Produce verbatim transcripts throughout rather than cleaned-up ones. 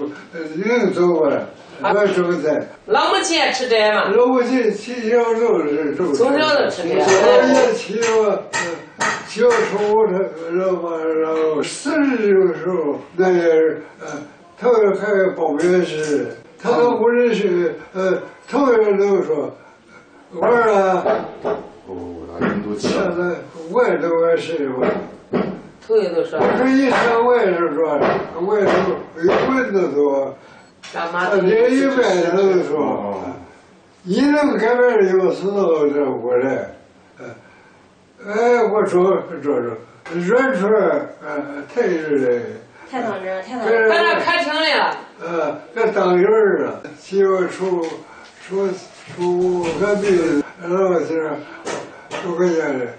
领走了。我种菜。 老母亲也吃这吗？ 老母亲起小就是种。 从小就吃这。 我也起我，小时候我然后然后四十的时候，那也是呃，头还报名时，他都不认识，呃，头人都说，玩了。 哦，那人都现在我也都爱吃我。 头一都说。 我说以前我也是说，我也是有蚊子多。他这一辈子都说，你能改变有时候这过来，哎，我说这这软出来，呃，太热了， 太当真，太当真。在那开庭来了。 呃，该当人了，媳妇出出出个病，然后是出个家的，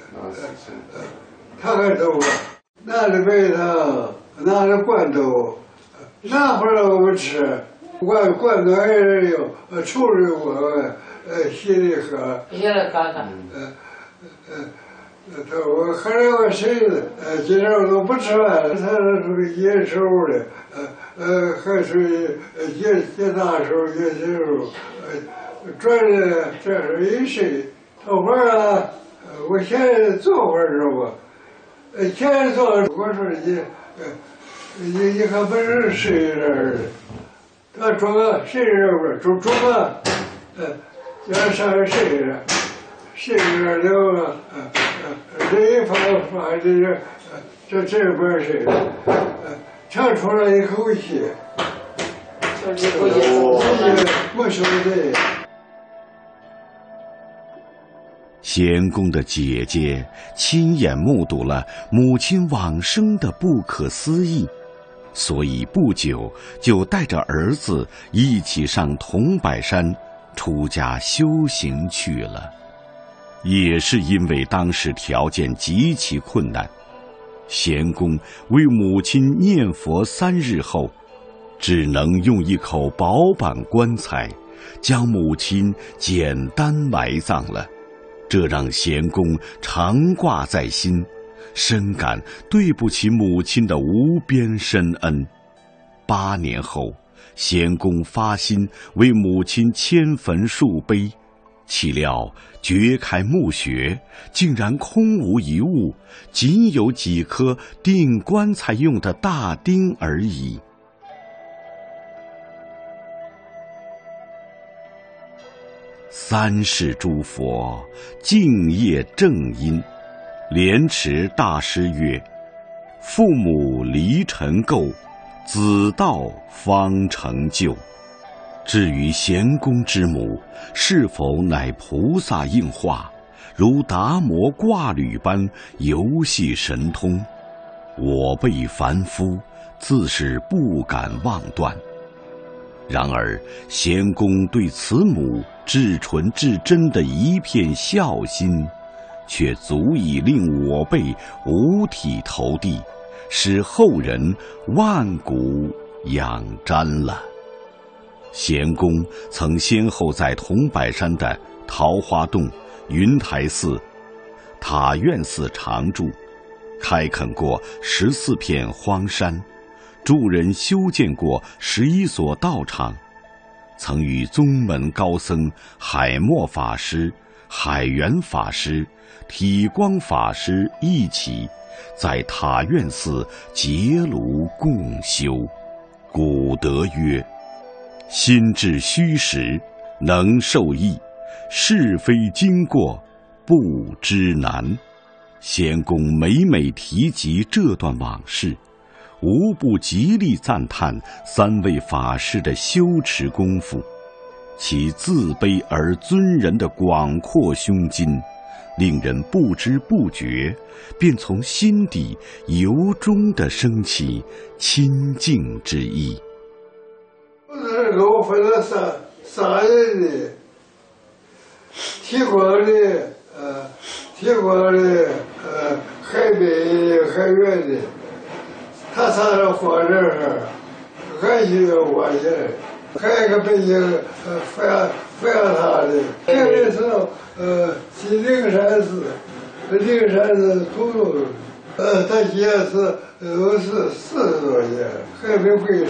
他还走了，拿着白糖，拿着罐头。那不让我们吃，罐罐头还是有，呃，处理我，呃，稀里喝。 稀里喝喝。 呃，呃，他我后来我谁子，呃，今天我都不吃饭，他是属于野手的，呃呃，还属于野野大手、野小手，呃，转的这是一谁？头发啊，我现在做会儿知道不？呃，现在做，我说你，呃。你你还不是谁人？他装个谁人不是？装装个，呃，叫上谁人？谁人了啊？呃呃，这一发发这个，这这不是谁？呃，唱出了一口气。 就是一口气。 没晓得。 贤公的姐姐亲眼目睹了母亲往生的不可思议。所以不久就带着儿子一起上桐柏山出家修行去了。也是因为当时条件极其困难，贤公为母亲念佛三日后，只能用一口薄板棺材将母亲简单埋葬了。这让贤公常挂在心，深感对不起母亲的无边深恩。八年后，贤公发心为母亲迁坟树碑，岂料掘开墓穴，竟然空无一物，仅有几颗钉棺材用的大钉而已。三世诸佛敬业正因，莲池大师曰：父母离尘垢，子道方成就。至于贤公之母是否乃菩萨应化，如达摩挂履般游戏神通，我辈凡夫自是不敢妄断。然而贤公对此母至纯至真的一片孝心，却足以令我辈五体投地，使后人万古仰瞻了。贤公曾先后在桐柏山的桃花洞、云台寺、塔院寺常住，开垦过十四片荒山，助人修建过十一所道场，曾与宗门高僧海默法师、海源法师、体光法师一起在塔院寺结庐共修。古德曰：心至虚实，能受益；是非经过，不知难。贤公每每提及这段往事，无不极力赞叹三位法师的修持功夫，其自卑而尊人的广阔胸襟，令人不知不觉便从心底由衷地升起亲近之意。 这个我分了三三人的，提光的，呃，提光的，呃，海北的，海源的。他仨人放这儿，俺就要我去，还有个北京呃范范他的，这个是呃去灵山寺，灵山寺土路，呃他也是都是四十多年，还没回。